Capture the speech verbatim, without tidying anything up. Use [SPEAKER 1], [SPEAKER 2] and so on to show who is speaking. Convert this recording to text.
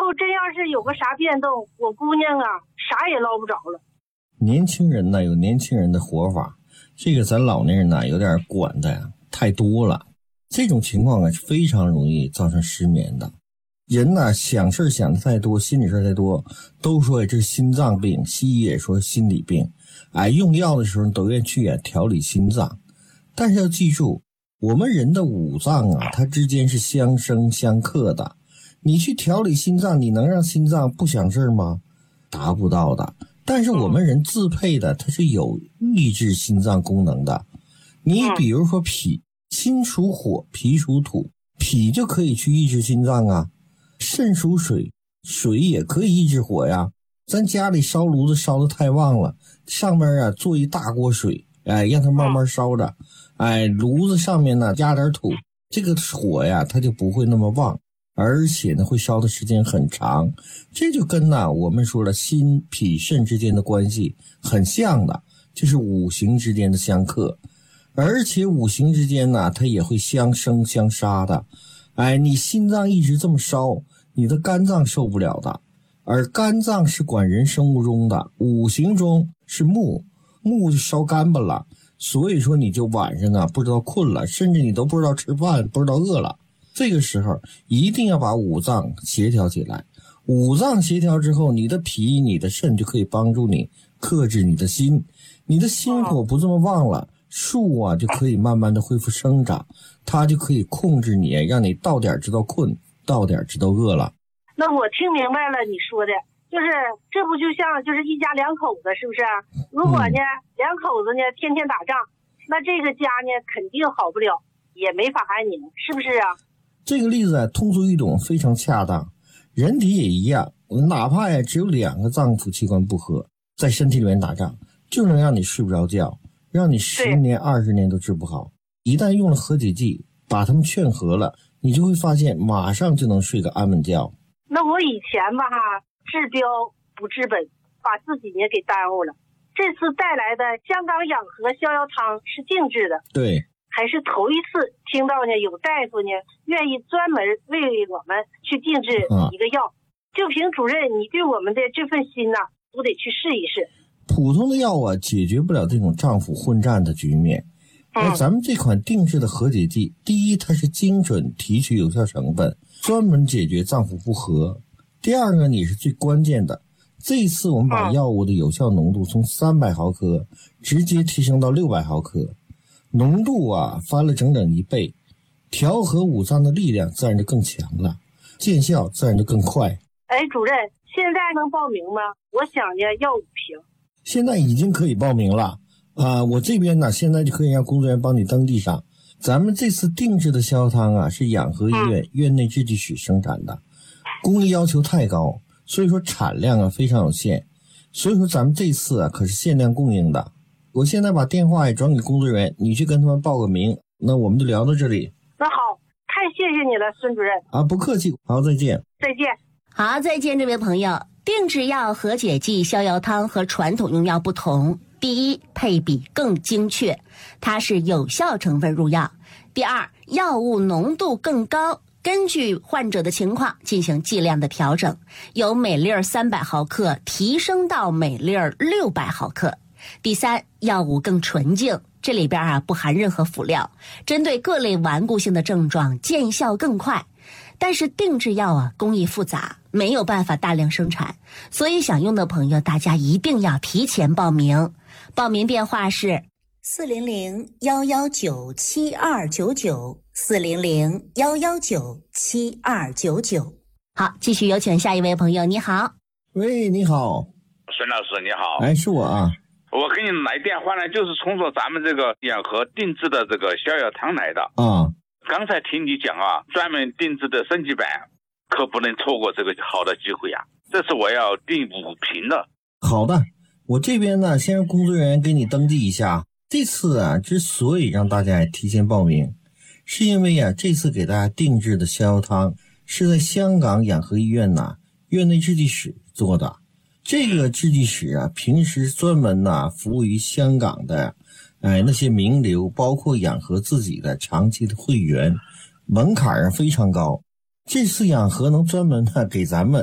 [SPEAKER 1] 后真要是有个啥变动，我姑娘啊啥也捞不着了。
[SPEAKER 2] 年轻人呢有年轻人的活法，这个咱老年人呢有点管的呀太多了，这种情况啊是非常容易造成失眠的。人呢想事想的太多，心理事太多，都说这是心脏病，西医也说心理病。哎，用药的时候都愿意去调理心脏，但是要记住，我们人的五脏啊，它之间是相生相克的。你去调理心脏，你能让心脏不想事吗？达不到的。但是我们人自配的，它是有抑制心脏功能的。你比如说脾，心属火，脾属土，脾就可以去抑制心脏啊。肾属水，水也可以抑制火呀。咱家里烧炉子烧得太旺了，上面啊做一大锅水，哎，让它慢慢烧着，哎，炉子上面呢压点土，这个火呀它就不会那么旺，而且呢会烧的时间很长。这就跟呢我们说了心脾肾之间的关系很像的，就是五行之间的相克，而且五行之间呢它也会相生相杀的。哎，你心脏一直这么烧，你的肝脏受不了的。而肝脏是管人生物钟的，五行中是木，木就烧干巴了，所以说你就晚上啊不知道困了，甚至你都不知道吃饭，不知道饿了。这个时候一定要把五脏协调起来，五脏协调之后，你的脾你的肾就可以帮助你克制你的心，你的心火不这么旺了，树啊就可以慢慢的恢复生长，它就可以控制你，让你到点知道困，到点知道饿了。
[SPEAKER 1] 那我听明白了你说的，就是这不就像就是一家两口子，是不是？如果呢、嗯、两口子呢天天打仗，那这个家呢肯定好不了，也没法安宁，是不是啊？
[SPEAKER 2] 这个例子啊通俗易懂，非常恰当。人体也一样，哪怕呀只有两个脏腑器官不和，在身体里面打仗，就能让你睡不着觉，让你十年二十年都治不好。一旦用了和解剂，把他们劝和了，你就会发现马上就能睡个安稳觉。
[SPEAKER 1] 那我以前吧哈，治标不治本，把自己呢给耽误了。这次带来的香港养和逍遥汤是定制的，
[SPEAKER 2] 对，
[SPEAKER 1] 还是头一次听到呢有大夫呢愿意专门为我们去定制一个药、啊、就凭主任你对我们的这份心呐、啊，都得去试一试。
[SPEAKER 2] 普通的药啊解决不了这种脏腑混战的局面，而咱们这款定制的和解剂，第一它是精准提取有效成分，专门解决脏腑不和。第二个你是最关键的，这一次我们把药物的有效浓度从三百毫克直接提升到六百毫克，浓度啊翻了整整一倍，调和五脏的力量自然就更强了，见效自然就更快。
[SPEAKER 1] 哎，主任现在能报名吗？我想呢要五瓶。
[SPEAKER 2] 现在已经可以报名了啊、呃！我这边呢现在就可以让工作人员帮你登记上。咱们这次定制的逍遥汤啊是养和医院、嗯、院内制剂室生产的，工艺要求太高，所以说产量啊非常有限，所以说咱们这次啊可是限量供应的。我现在把电话也转给工作人员，你去跟他们报个名，那我们就聊到这里。
[SPEAKER 1] 那好，太谢谢你了，孙主任。
[SPEAKER 2] 啊，不客气，好，再见。
[SPEAKER 1] 再见。
[SPEAKER 3] 好，再见，这位朋友。定制药和解剂逍遥汤和传统用药不同，第一，配比更精确，它是有效成分入药；第二，药物浓度更高，根据患者的情况进行剂量的调整，由每粒三百毫克提升到每粒六百毫克；第三，药物更纯净，这里边啊不含任何辅料，针对各类顽固性的症状见效更快。但是定制药啊工艺复杂，没有办法大量生产，所以想用的朋友大家一定要提前报名。报名电话是四零零幺幺九七二九九，四零零幺幺九七二九九。好，继续有请下一位朋友。你好。
[SPEAKER 2] 喂，你好。
[SPEAKER 4] 孙老师你好。
[SPEAKER 2] 哎，是我啊。
[SPEAKER 4] 我给你来电话呢，就是从说咱们这个养和定制的这个逍遥汤来的
[SPEAKER 2] 啊。
[SPEAKER 4] 刚才听你讲啊，专门定制的升级版，可不能错过这个好的机会啊！这次我要订五瓶的。
[SPEAKER 2] 好的，我这边呢，先让工作人员给你登记一下。这次啊，之所以让大家提前报名，是因为啊，这次给大家定制的逍遥汤是在香港养和医院呐院内制剂室做的。这个制剂室啊，平时专门呐服务于香港的。哎，那些名流包括养和自己的长期的会员，门槛啊非常高。这次养和能专门呢给咱们